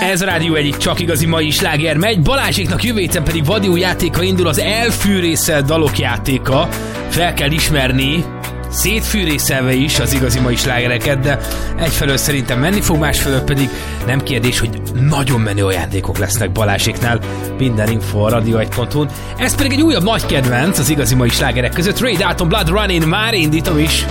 Ez a Rádió egyik csak igazi mai sláger megy. Balázséknak jövő héten pedig vadi új játéka indul, az elfűrészelt dalok játéka. Fel kell ismerni, szétfűrészelve is az igazi mai slágereket, de egyfelől szerintem menni fog, másfelől pedig nem kérdés, hogy nagyon menő ajándékok lesznek Balázséknál. Minden info a radio1.hu-n. Ez pedig egy újabb nagy kedvenc az igazi mai slágerek között. Ray Dalton, Blood Running, már indítom is.